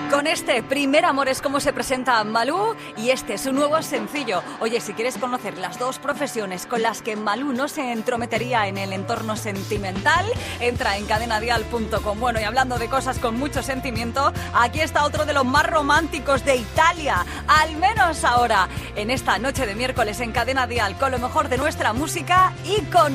Con este Primer Amor es como se presenta Malú y este es su nuevo sencillo. Oye, si quieres conocer las dos profesiones con las que Malú no se entrometería en el entorno sentimental, entra en cadenadial.com. Bueno, y hablando de cosas con mucho sentimiento, aquí está otro de los más románticos de Italia, al menos ahora, en esta noche de miércoles en Cadena Dial, con lo mejor de nuestra música y con